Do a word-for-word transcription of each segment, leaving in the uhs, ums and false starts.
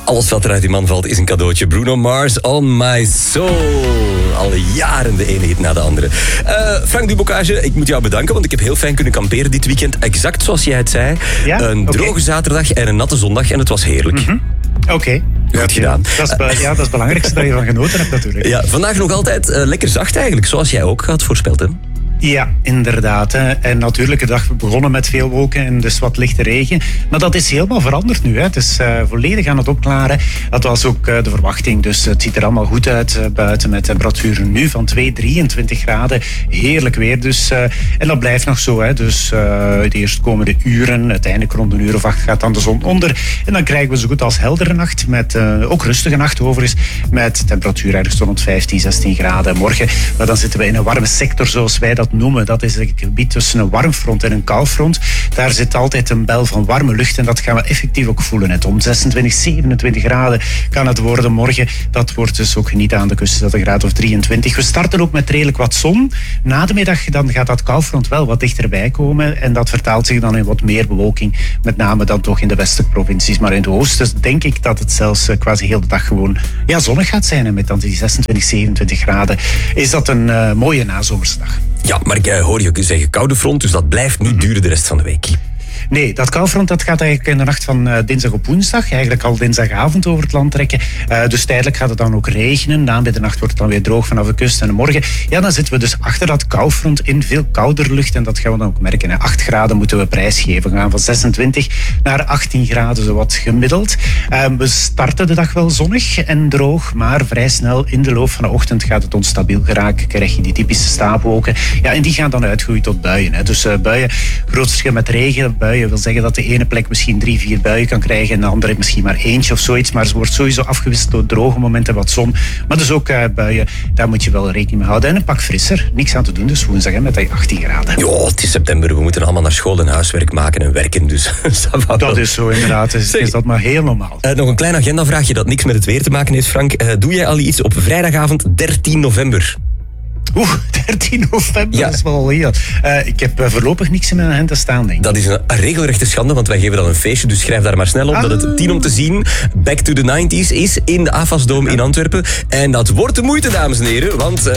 Alles wat er uit die man valt is een cadeautje. Bruno Mars, On My Soul. Al jaren de ene hit na de andere. Uh, Frank Dubocage, ik moet jou bedanken, want ik heb heel fijn kunnen kamperen dit weekend. Exact zoals jij het zei. Ja? Een okay. droge zaterdag en een natte zondag en het was heerlijk. Mm-hmm. Oké. Okay. Goed gedaan. Dat is, be- ja, dat is het belangrijkste dat je van genoten hebt natuurlijk. Ja, vandaag nog altijd uh, lekker zacht eigenlijk, zoals jij ook had voorspeld, hè? Ja, inderdaad. Hè. En natuurlijk, de dag begonnen met veel wolken en dus wat lichte regen. Maar dat is helemaal veranderd nu. Hè. Het is uh, volledig aan het opklaren. Dat was ook uh, de verwachting. Dus het ziet er allemaal goed uit uh, buiten met temperaturen nu van twee, drieëntwintig graden. Heerlijk weer dus. Uh, en dat blijft nog zo. Hè. Dus uh, de eerstkomende uren, uiteindelijk rond een uur of acht gaat dan de zon onder. En dan krijgen we zo goed als heldere nacht. Met uh, ook rustige nacht overigens. Met temperatuur ergens rond vijftien, zestien graden. Morgen, maar dan zitten we in een warme sector zoals wij dat noemen. Dat is het gebied tussen een warmfront en een koufront. Daar zit altijd een bel van warme lucht en dat gaan we effectief ook voelen. Het om zesentwintig, zevenentwintig graden kan het worden morgen. Dat wordt dus ook niet aan de kust, dat een graad of drieëntwintig. We starten ook met redelijk wat zon. Na de middag dan gaat dat koufront wel wat dichterbij komen en dat vertaalt zich dan in wat meer bewolking. Met name dan toch in de westelijke provincies. Maar in het oosten denk ik dat het zelfs quasi heel de dag gewoon ja, zonnig gaat zijn. En met dan die zesentwintig, zevenentwintig graden is dat een uh, mooie nazomerse dag. Ja, maar ik uh, hoor je zeggen koude front, dus dat blijft niet duren de rest van de week. Nee, dat koufront dat gaat eigenlijk in de nacht van uh, dinsdag op woensdag, eigenlijk al dinsdagavond over het land trekken. Uh, dus tijdelijk gaat het dan ook regenen. Na bij de nacht wordt het dan weer droog vanaf de kust en de morgen. Ja, dan zitten we dus achter dat koufront in veel kouder lucht en dat gaan we dan ook merken. Hè. acht graden moeten we prijsgeven. We gaan van zesentwintig naar achttien graden, zo wat gemiddeld. Uh, we starten de dag wel zonnig en droog, maar vrij snel in de loop van de ochtend gaat het onstabiel geraken. Krijg je die typische stapelwolken. Ja, en die gaan dan uitgroeien tot buien. Hè. Dus uh, buien, groot verschil met regen, buien wil zeggen dat de ene plek misschien drie, vier buien kan krijgen en de andere misschien maar eentje of zoiets. Maar het wordt sowieso afgewisseld door droge momenten wat zon. Maar dus ook uh, buien, daar moet je wel rekening mee houden. En een pak frisser, niks aan te doen. Dus woensdag hè, met die achttien graden. Ja, het is september. We moeten allemaal naar school en huiswerk maken en werken. Dus dat is zo inderdaad. Is, is dat maar heel normaal. Uh, nog een klein agendavraagje dat niks met het weer te maken heeft, Frank. Uh, doe jij al iets op vrijdagavond dertien november? Oeh, dertien november, ja. Dat is wel heel. Uh, ik heb uh, voorlopig niks in mijn hand te staan, denk ik. Dat is een, een regelrechte schande, want wij geven dan een feestje, dus schrijf daar maar snel op ah. dat het tien om te zien Back to the nineties is in de A F A S-Dome in Antwerpen. En dat wordt de moeite, dames en heren, want... Uh,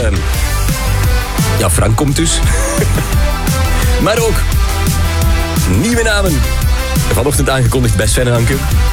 ja, Frank komt dus. Maar ook nieuwe namen. Vanochtend aangekondigd bij Sven en Anke.